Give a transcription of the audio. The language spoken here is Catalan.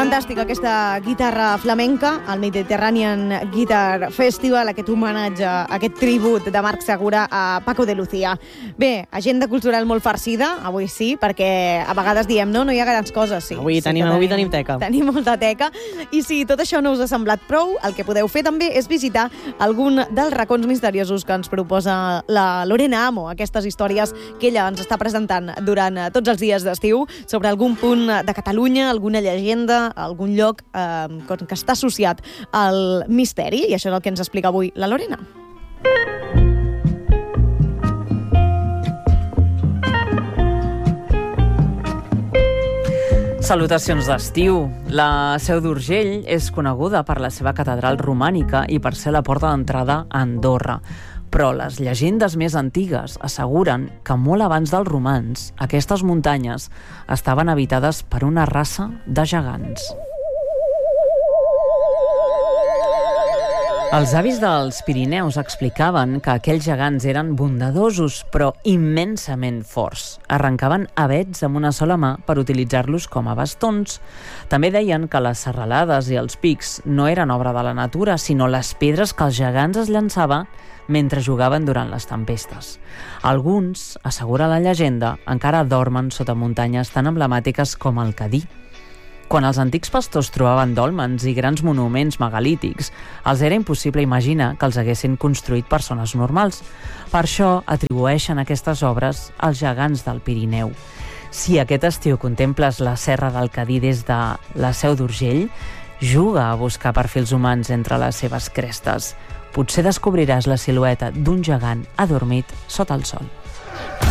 Fantàstica aquesta guitarra flamenca, el Mediterranean Guitar Festival, aquest homenatge, aquest tribut de Marc Segura a Paco de Lucía. Bé, agenda cultural molt farcida, avui sí, perquè a vegades diem, no hi ha grans coses, sí. Avui tenim teca. Tenim molta teca, i si tot això no us ha semblat prou, el que podeu fer també és visitar algun dels racons misteriosos que ens proposa la Lorena Amo, aquestes històries que ella ens està presentant durant tots els dies d'estiu, sobre algun punt de Catalunya, alguna llegenda, algun lloc que està associat al misteri, i això és el que ens explica avui la Lorena. Salutacions d'estiu. La Seu d'Urgell és coneguda per la seva catedral romànica i per ser la porta d'entrada a Andorra. Però les llegendes més antigues asseguren que molt abans dels romans aquestes muntanyes estaven habitades per una raça de gegants. Els avis dels Pirineus explicaven que aquells gegants eren bondadosos però immensament forts. Arrencaven avets amb una sola mà per utilitzar-los com a bastons. També deien que les serralades i els pics no eren obra de la natura, sinó les pedres que els gegants es llançaven mentre jugaven durant les tempestes. Alguns, assegura la llegenda, encara dormen sota muntanyes tan emblemàtiques com el Cadí. Quan els antics pastors trobaven dòlmens i grans monuments megalítics, els era impossible imaginar que els haguessin construït persones normals. Per això atribueixen aquestes obres als gegants del Pirineu. Si aquest estiu contemples la serra del Cadí des de la Seu d'Urgell, juga a buscar perfils humans entre les seves crestes. Potser descobriràs la silueta d'un gegant adormit sota el sol.